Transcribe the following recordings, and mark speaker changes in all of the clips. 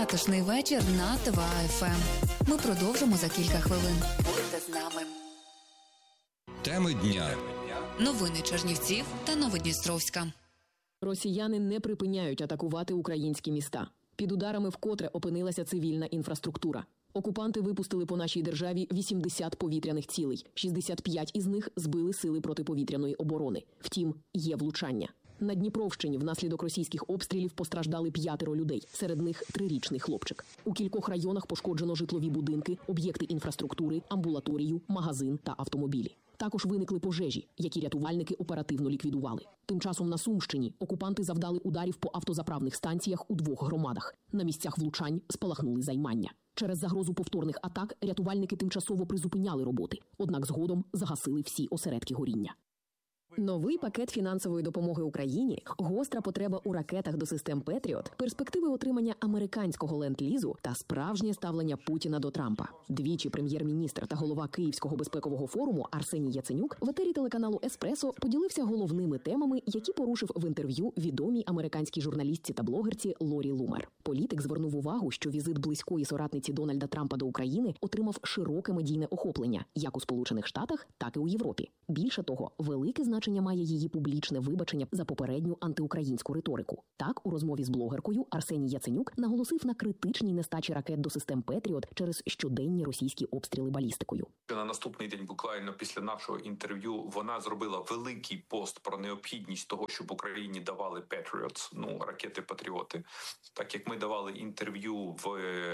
Speaker 1: затишний вечір на ТВА-ФМ. Ми продовжимо за кілька хвилин. Будьте з нами.
Speaker 2: Теми дня.
Speaker 1: Новини Чернівців та Новодністровська.
Speaker 3: Росіяни не припиняють атакувати українські міста. Під ударами вкотре опинилася цивільна інфраструктура. Окупанти випустили по нашій державі 80 повітряних цілей. 65 із них збили сили протиповітряної оборони. Втім, є влучання. На Дніпровщині внаслідок російських обстрілів постраждали 5 людей, серед них 3-річний хлопчик. У кількох районах пошкоджено житлові будинки, об'єкти інфраструктури, амбулаторію, магазин та автомобілі. Також виникли пожежі, які рятувальники оперативно ліквідували. Тим часом на Сумщині окупанти завдали ударів по автозаправних станціях у 2 громадах. На місцях влучань спалахнули займання. Через загрозу повторних атак рятувальники тимчасово призупиняли роботи, однак згодом загасили всі осередки горіння. Новий пакет фінансової допомоги Україні, гостра потреба у ракетах до систем «Петріот», перспективи отримання американського ленд-лізу та справжнє ставлення Путіна до Трампа. Двічі прем'єр-міністр та голова Київського безпекового форуму Арсеній Яценюк в етері телеканалу «Еспресо» поділився головними темами, які порушив в інтерв'ю відомій американській журналістці та блогерці Лорі Лумер. Політик звернув увагу, що візит близької соратниці Дональда Трампа до України отримав широке медійне охоплення як у Сполучених Штатах, так і у Європі. Більше того, велике значення має її публічне вибачення за попередню антиукраїнську риторику. Так, у розмові з блогеркою Арсеній Яценюк наголосив на критичній нестачі ракет до систем «Петріот» через щоденні російські обстріли балістикою.
Speaker 4: На наступний день, буквально після нашого інтерв'ю, вона зробила великий пост про необхідність того, щоб Україні давали «Петріотс», ракети «Патріоти». Так як ми давали інтерв'ю в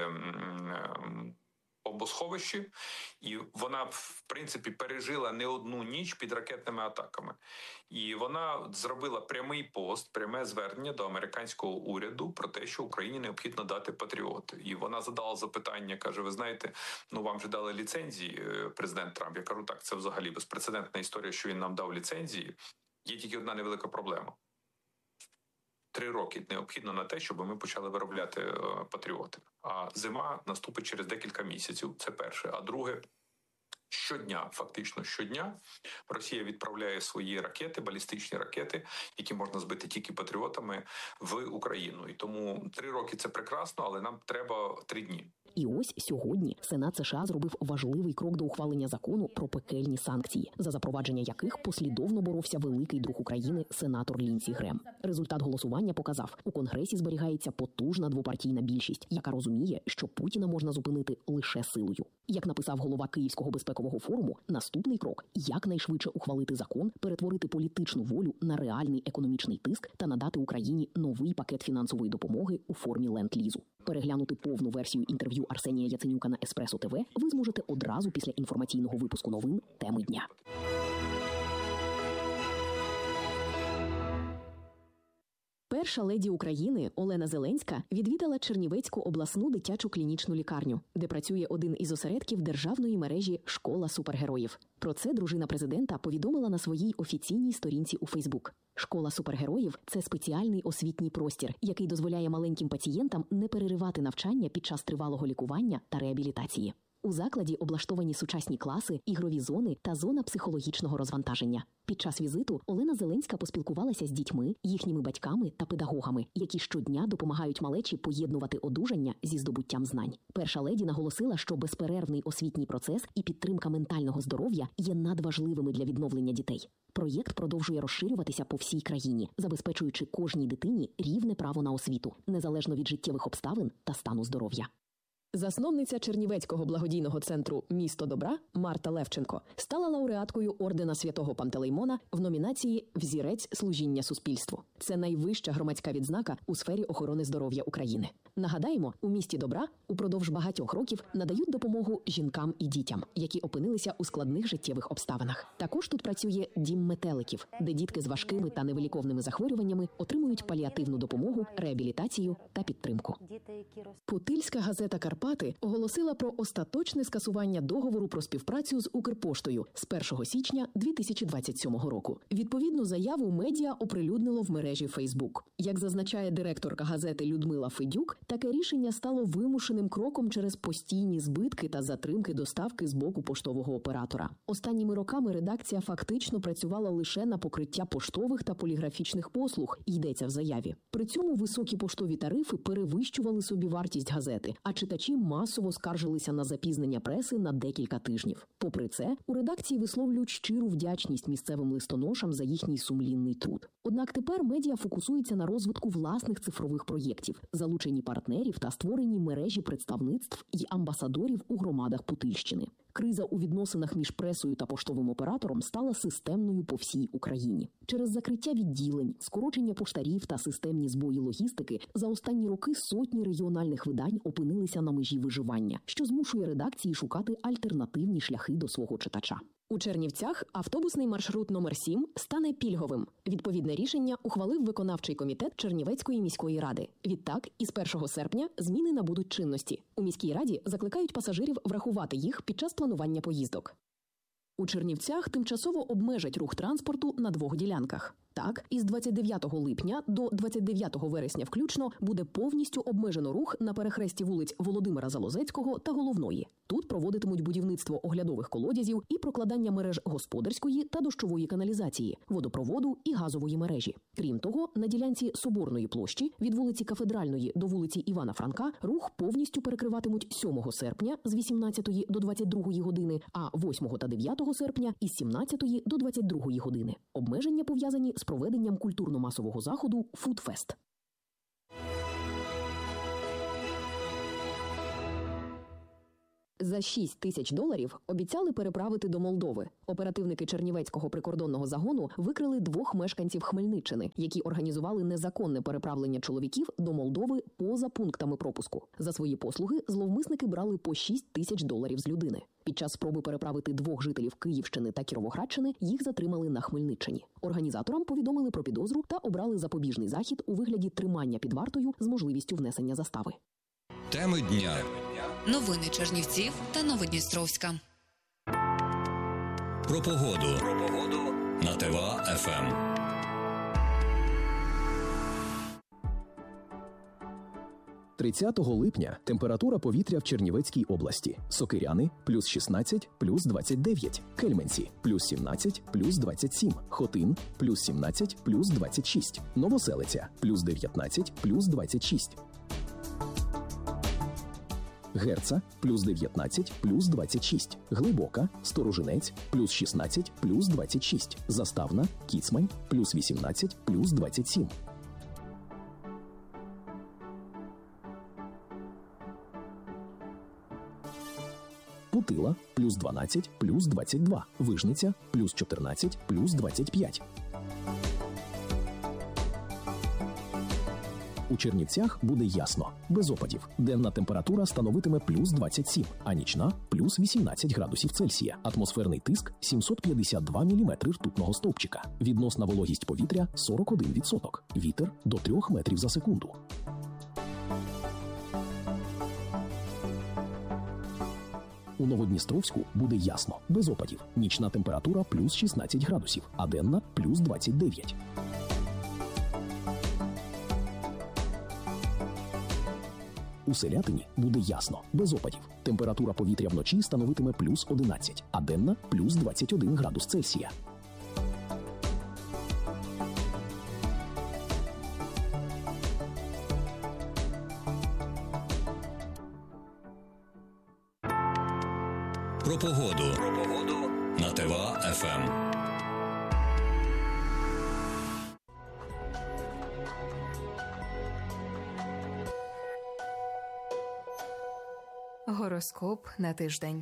Speaker 4: бомбосховищі, і вона, в принципі, пережила не одну ніч під ракетними атаками. І вона зробила прямий пост, пряме звернення до американського уряду про те, що Україні необхідно дати «Патріоти». І вона задала запитання, каже, ви знаєте, вам же дали ліцензії, президент Трамп. Я кажу, так, це взагалі безпрецедентна історія, що він нам дав ліцензії. Є тільки одна невелика проблема. 3 роки необхідно на те, щоб ми почали виробляти «Патріоти». А зима наступить через декілька місяців, це перше. А друге, фактично щодня, Росія відправляє свої ракети, балістичні ракети, які можна збити тільки «Патріотами», в Україну. І тому 3 роки – це прекрасно, але нам треба 3 дні.
Speaker 3: І ось сьогодні Сенат США зробив важливий крок до ухвалення закону про пекельні санкції, за запровадження яких послідовно боровся великий друг України сенатор Лінсі Грем. Результат голосування показав, у Конгресі зберігається потужна двопартійна більшість, яка розуміє, що Путіна можна зупинити лише силою. Як написав голова Київського безпекового форуму, наступний крок – якнайшвидше ухвалити закон, перетворити політичну волю на реальний економічний тиск та надати Україні новий пакет фінансової допомоги у формі ленд-лізу. Переглянути повну версію інтерв'ю Арсенія Яценюка на Еспресо ТВ ви зможете одразу після інформаційного випуску новин «Теми дня». Перша леді України Олена Зеленська відвідала Чернівецьку обласну дитячу клінічну лікарню, де працює один із осередків державної мережі «Школа супергероїв». Про це дружина президента повідомила на своїй офіційній сторінці у Фейсбук. «Школа супергероїв» – це спеціальний освітній простір, який дозволяє маленьким пацієнтам не переривати навчання під час тривалого лікування та реабілітації. У закладі облаштовані сучасні класи, ігрові зони та зона психологічного розвантаження. Під час візиту Олена Зеленська поспілкувалася з дітьми, їхніми батьками та педагогами, які щодня допомагають малечі поєднувати одужання зі здобуттям знань. Перша леді наголосила, що безперервний освітній процес і підтримка ментального здоров'я є надважливими для відновлення дітей. Проєкт продовжує розширюватися по всій країні, забезпечуючи кожній дитині рівне право на освіту, незалежно від життєвих обставин та стану здоров'я. Засновниця Чернівецького благодійного центру «Місто добра» Марта Левченко стала лауреаткою ордена Святого Пантелеймона в номінації «Взірець служіння суспільству». Це найвища громадська відзнака у сфері охорони здоров'я України. Нагадаємо, у «Місті добра» упродовж багатьох років надають допомогу жінкам і дітям, які опинилися у складних життєвих обставинах. Також тут працює дім метеликів, де дітки з важкими та невиліковними захворюваннями отримують паліативну допомогу, реабілітацію та підтримку. Путильська газета «Карпати» Карпати оголосила про остаточне скасування договору про співпрацю з Укрпоштою з 1 січня 2027 року. Відповідну заяву медіа оприлюднило в мережі Фейсбук. Як зазначає директорка газети Людмила Федюк, таке рішення стало вимушеним кроком через постійні збитки та затримки доставки з боку поштового оператора. Останніми роками редакція фактично працювала лише на покриття поштових та поліграфічних послуг, йдеться в заяві. При цьому високі поштові тарифи перевищували собівартість газети, а читачі масово скаржилися на запізнення преси на декілька тижнів. Попри це, у редакції висловлюють щиру вдячність місцевим листоношам за їхній сумлінний труд. Однак тепер медіа фокусується на розвитку власних цифрових проєктів, залученні партнерів та створенні мережі представництв і амбасадорів у громадах Путильщини. Криза у відносинах між пресою та поштовим оператором стала системною по всій Україні. Через закриття відділень, скорочення поштарів та системні збої логістики за останні роки сотні регіональних видань опинилися на межі виживання, що змушує редакції шукати альтернативні шляхи до свого читача. У Чернівцях автобусний маршрут номер 7 стане пільговим. Відповідне рішення ухвалив виконавчий комітет Чернівецької міської ради. Відтак, із 1 серпня зміни набудуть чинності. У міській раді закликають пасажирів врахувати їх під час планування поїздок. У Чернівцях тимчасово обмежать рух транспорту на 2 ділянках. Так, із 29 липня до 29 вересня включно буде повністю обмежено рух на перехресті вулиць Володимира Залозецького та Головної. Тут проводитимуть будівництво оглядових колодязів і прокладання мереж господарської та дощової каналізації, водопроводу і газової мережі. Крім того, на ділянці Соборної площі від вулиці Кафедральної до вулиці Івана Франка рух повністю перекриватимуть 7 серпня з 18 до 22 години, а 8 та 9 серпня із 17 до 22 години. Обмеження пов'язані з проведенням культурно-масового заходу «Фудфест». За $6 тисяч обіцяли переправити до Молдови. Оперативники Чернівецького прикордонного загону викрили 2 мешканців Хмельниччини, які організували незаконне переправлення чоловіків до Молдови поза пунктами пропуску. За свої послуги зловмисники брали по $6 тисяч з людини. Під час спроби переправити 2 жителів Київщини та Кіровоградщини їх затримали на Хмельниччині. Організаторам повідомили про підозру та обрали запобіжний захід у вигляді тримання під вартою з можливістю внесення застави.
Speaker 2: Теми дня.
Speaker 1: Новини Чернівців та Новодністровська.
Speaker 2: Про погоду. На ТВА-ФМ.
Speaker 5: – 30 липня температура повітря в Чернівецькій області. Сокиряни – плюс 16, плюс 29. Кельменці – плюс 17, плюс 27. Хотин – плюс 17, плюс 26. Новоселиця – плюс 19, плюс 26. Герца – плюс 19, плюс 26. Глибока, Сторожинець – плюс 16, плюс 26. Заставна, Кіцмань – плюс 18, плюс 27. Путила – плюс 12, плюс 22. Вижниця – плюс 14, плюс 25. У Чернівцях буде ясно, без опадів. Денна температура становитиме плюс 27, а нічна – плюс 18 градусів Цельсія. Атмосферний тиск – 752 мм ртутного стовпчика. Відносна вологість повітря – 41%. Вітер – до 3 метрів за секунду. У Новодністровську буде ясно, без опадів. Нічна температура – плюс 16 градусів, а денна – плюс 29. У Селятині буде ясно, без опадів. Температура повітря вночі становитиме плюс 11, а денна – плюс 21 градус Цельсія.
Speaker 2: Про погоду. На ТВА-ФМ.
Speaker 6: Гороскоп на тиждень.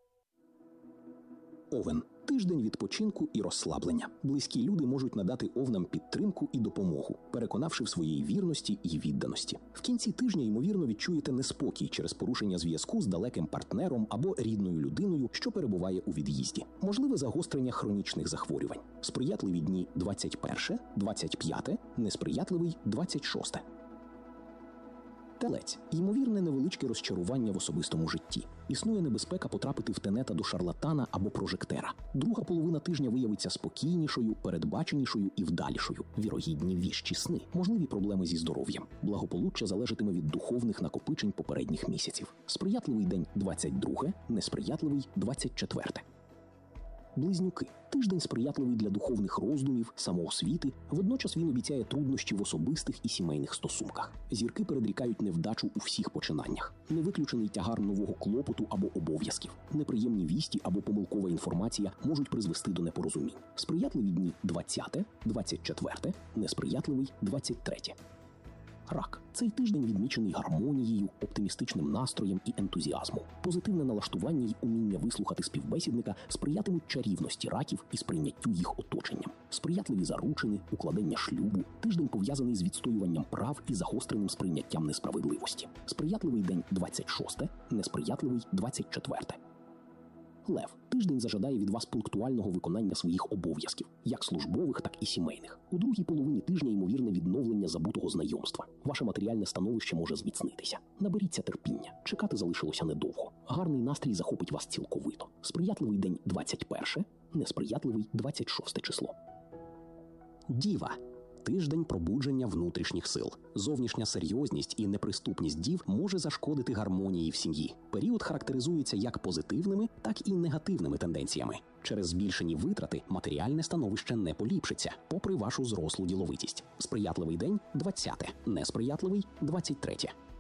Speaker 7: Овен. Тиждень відпочинку і розслаблення. Близькі люди можуть надати овнам підтримку і допомогу, переконавши в своїй вірності і відданості. В кінці тижня, ймовірно, відчуєте неспокій через порушення зв'язку з далеким партнером або рідною людиною, що перебуває у від'їзді. Можливе загострення хронічних захворювань. Сприятливі дні 21, 25, несприятливий 26. Телець – ймовірне невеличке розчарування в особистому житті. Існує небезпека потрапити в тенета до шарлатана або прожектера. Друга половина тижня виявиться спокійнішою, передбаченішою і вдалішою. Вірогідні віщі сни, можливі проблеми зі здоров'ям. Благополуччя залежатиме від духовних накопичень попередніх місяців. Сприятливий день – 22, несприятливий – 24. Близнюки. Тиждень сприятливий для духовних роздумів, самоосвіти, водночас він обіцяє труднощі в особистих і сімейних стосунках. Зірки передрікають невдачу у всіх починаннях. Невиключений тягар нового клопоту або обов'язків. Неприємні вісті або помилкова інформація можуть призвести до непорозумінь. Сприятливі дні – 20, 24, несприятливий – 23. Рак. Цей тиждень відмічений гармонією, оптимістичним настроєм і ентузіазмом. Позитивне налаштування й уміння вислухати співбесідника сприятимуть чарівності раків і сприйняттю їх оточенням. Сприятливі заручини, укладення шлюбу. Тиждень пов'язаний з відстоюванням прав і загостреним сприйняттям несправедливості. Сприятливий день – 26, несприятливий – 24. Лев. Тиждень зажадає від вас пунктуального виконання своїх обов'язків, як службових, так і сімейних. У другій половині тижня ймовірне відновлення забутого знайомства. Ваше матеріальне становище може зміцнитися. Наберіться терпіння. Чекати залишилося недовго. Гарний настрій захопить вас цілковито. Сприятливий день – 21, несприятливий – 26 число. Діва. Тиждень пробудження внутрішніх сил. Зовнішня серйозність і неприступність дів може зашкодити гармонії в сім'ї. Період характеризується як позитивними, так і негативними тенденціями. Через збільшені витрати матеріальне становище не поліпшиться, попри вашу зрослу діловитість. Сприятливий день – 20, несприятливий – 23.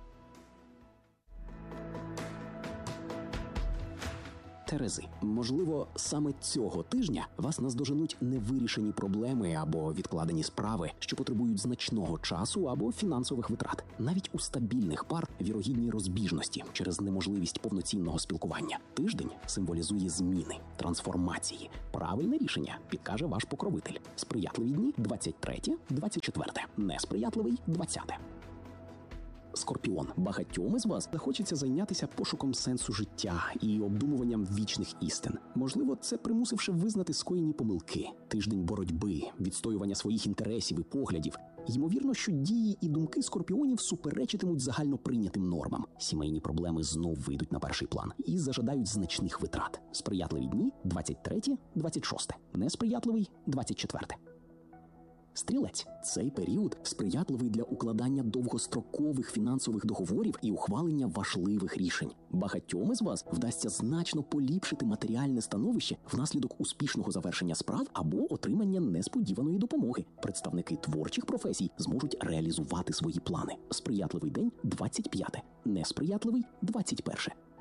Speaker 7: Терези. Можливо, саме цього тижня вас наздоженуть невирішені проблеми або відкладені справи, що потребують значного часу або фінансових витрат. Навіть у стабільних пар вірогідні розбіжності через неможливість повноцінного спілкування. Тиждень символізує зміни, трансформації. Правильне рішення підкаже ваш покровитель. Сприятливі дні – 23, 24. Несприятливий – 20. Скорпіон. Багатьом із вас захочеться зайнятися пошуком сенсу життя і обдумуванням вічних істин. Можливо, це примусивши визнати скоєні помилки. Тиждень боротьби, відстоювання своїх інтересів і поглядів. Ймовірно, що дії і думки скорпіонів суперечитимуть загальноприйнятим нормам. Сімейні проблеми знов вийдуть на перший план і зажадають значних витрат. Сприятливі дні – 23, 26. Несприятливий – 24. Стрілець. Цей період сприятливий для укладання довгострокових фінансових договорів і ухвалення важливих рішень. Багатьом із вас вдасться значно поліпшити матеріальне становище внаслідок успішного завершення справ або отримання несподіваної допомоги. Представники творчих професій зможуть реалізувати свої плани. Сприятливий день – 25, несприятливий – 21.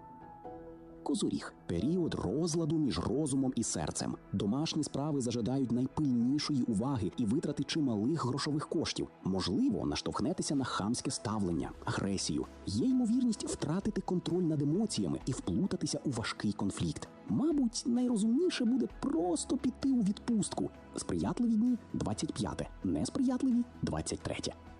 Speaker 7: Козоріг. Період розладу між розумом і серцем. Домашні справи зажадають найпильнішої уваги і витрати чималих грошових коштів. Можливо, наштовхнетеся на хамське ставлення, агресію. Є ймовірність втратити контроль над емоціями і вплутатися у важкий конфлікт. Мабуть, найрозумніше буде просто піти у відпустку. Сприятливі дні – 25, несприятливі – 23.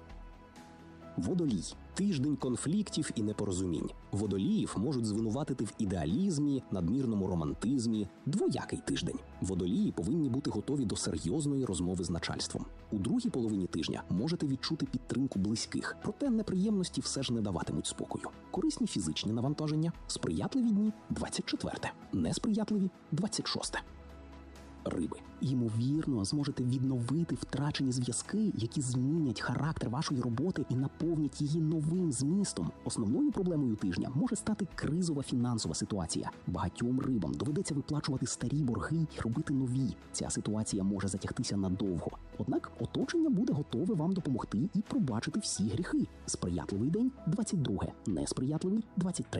Speaker 7: Водолій. Тиждень конфліктів і непорозумінь. Водоліїв можуть звинуватити в ідеалізмі, надмірному романтизмі. Двоякий тиждень. Водолії повинні бути готові до серйозної розмови з начальством. У другій половині тижня можете відчути підтримку близьких, проте неприємності все ж не даватимуть спокою. Корисні фізичні навантаження. Сприятливі дні – 24, несприятливі – 26. Риби. Ймовірно, зможете відновити втрачені зв'язки, які змінять характер вашої роботи і наповнять її новим змістом. Основною проблемою тижня може стати кризова фінансова ситуація. Багатьом рибам доведеться виплачувати старі борги і робити нові. Ця ситуація може затягтися надовго. Однак оточення буде готове вам допомогти і пробачити всі гріхи. Сприятливий день – 22, несприятливий – 23.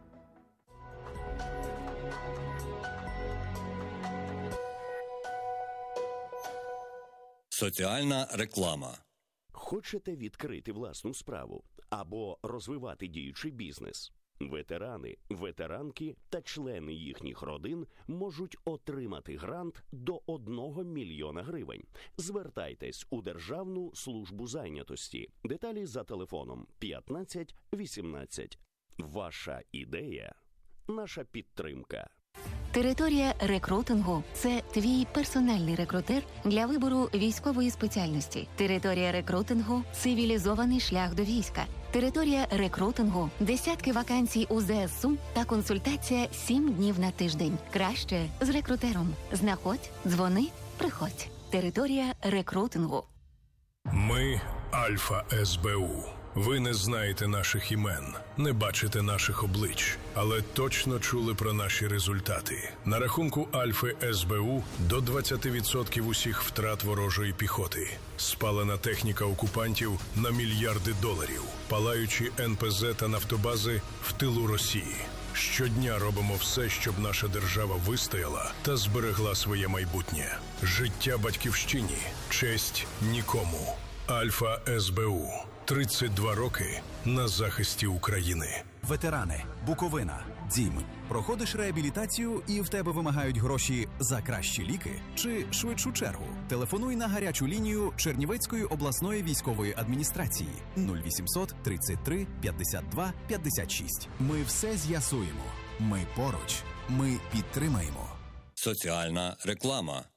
Speaker 2: Соціальна реклама.
Speaker 6: Хочете відкрити власну справу або розвивати діючий бізнес? Ветерани, ветеранки та члени їхніх родин можуть отримати грант до 1 мільйона гривень. Звертайтесь у Державну службу зайнятості. Деталі за телефоном 15 18. Ваша ідея – наша підтримка.
Speaker 8: Територія рекрутингу – це твій персональний рекрутер для вибору військової спеціальності. Територія рекрутингу – цивілізований шлях до війська. Територія рекрутингу, десятки вакансій у ЗСУ та консультація 7 днів на тиждень. Краще з рекрутером. Знаходь, дзвони, приходь. Територія рекрутингу.
Speaker 9: Ми – Альфа СБУ. Ви не знаєте наших імен, не бачите наших облич, але точно чули про наші результати. На рахунку Альфи СБУ до 20% усіх втрат ворожої піхоти. Спалена техніка окупантів на мільярди доларів. Палаючі НПЗ та нафтобази в тилу Росії. Щодня робимо все, щоб наша держава вистояла та зберегла своє майбутнє. Життя батьківщині, честь нікому. Альфа СБУ. 32 роки на захисті України.
Speaker 10: Ветерани, Буковина, Дім. Проходиш реабілітацію і в тебе вимагають гроші за кращі ліки чи швидшу чергу? Телефонуй на гарячу лінію Чернівецької обласної військової адміністрації 0800 33 52 56. Ми все з'ясуємо. Ми поруч. Ми підтримаємо.
Speaker 2: Соціальна реклама.